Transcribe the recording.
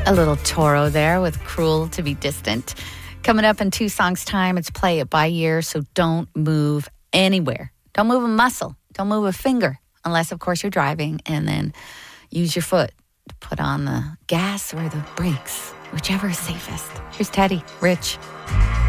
A little Toro there with Cruel to Be Distant. Coming up in 2 songs' time, it's Play It by Ear, so don't move anywhere. Don't move a muscle. Don't move a finger, unless, of course, you're driving, and then use your foot to put on the gas or the brakes, whichever is safest. Here's Teddy, Rich.